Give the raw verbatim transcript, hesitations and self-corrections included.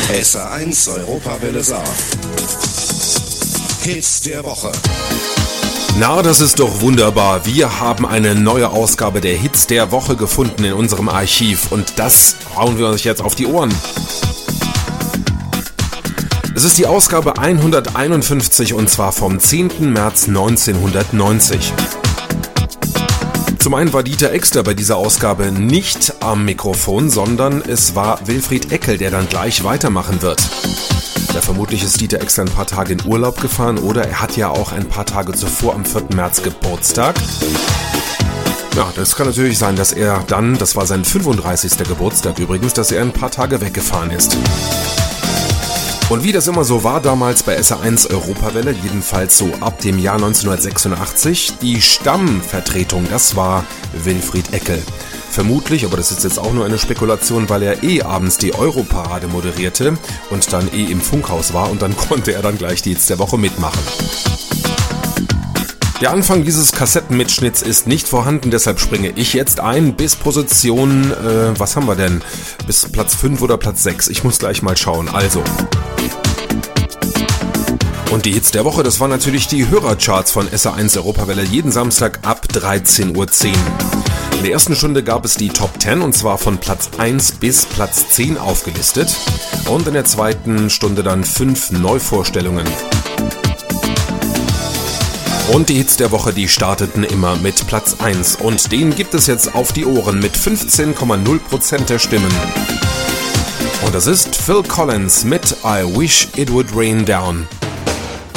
S R eins Europawelle Saar. Hits der Woche. Na, das ist doch wunderbar. Wir haben eine neue Ausgabe der Hits der Woche gefunden in unserem Archiv und das hauen wir uns jetzt auf die Ohren. Es ist die Ausgabe hunderteinundfünfzig und zwar vom zehnten März neunzehnhundertneunzig. Zum einen war Dieter Exter bei dieser Ausgabe nicht am Mikrofon, sondern es war Wilfried Eckel, der dann gleich weitermachen wird. Ja, vermutlich ist Dieter Exter ein paar Tage in Urlaub gefahren oder er hat ja auch ein paar Tage zuvor am vierten März Geburtstag. Ja, das kann natürlich sein, dass er dann, das war sein fünfunddreißigster Geburtstag übrigens, dass er ein paar Tage weggefahren ist. Und wie das immer so war damals bei S R eins Europawelle, jedenfalls so ab dem Jahr neunzehnhundertsechsundachtzig, die Stammvertretung, das war Wilfried Eckel. Vermutlich, aber das ist jetzt auch nur eine Spekulation, weil er eh abends die Europarade moderierte und dann eh im Funkhaus war und dann konnte er dann gleich die Hits der Woche mitmachen. Der Anfang dieses Kassettenmitschnitts ist nicht vorhanden, deshalb springe ich jetzt ein bis Position, äh, was haben wir denn? Bis Platz fünf oder Platz sechs? Ich muss gleich mal schauen. Also. Und die Hits der Woche, das waren natürlich die Hörercharts von S R eins Europawelle jeden Samstag ab dreizehn Uhr zehn. In der ersten Stunde gab es die Top zehn und zwar von Platz eins bis Platz zehn aufgelistet. Und in der zweiten Stunde dann fünf Neuvorstellungen. Und die Hits der Woche, die starteten immer mit Platz eins. Und den gibt es jetzt auf die Ohren mit fünfzehn Komma null Prozent der Stimmen. Und das ist Phil Collins mit I Wish It Would Rain Down.